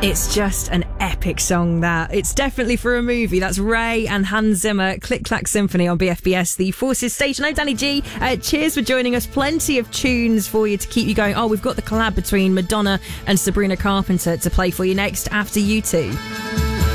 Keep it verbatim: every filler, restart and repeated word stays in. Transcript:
It's just an epic song, that. It's definitely for a movie. That's Ray and Hans Zimmer, Click Clack Symphony on B F B S, the Forces Station. I'm Danny G. Uh, cheers for joining us. Plenty of tunes for you to keep you going. Oh, we've got the collab between Madonna and Sabrina Carpenter to play for you next after U two.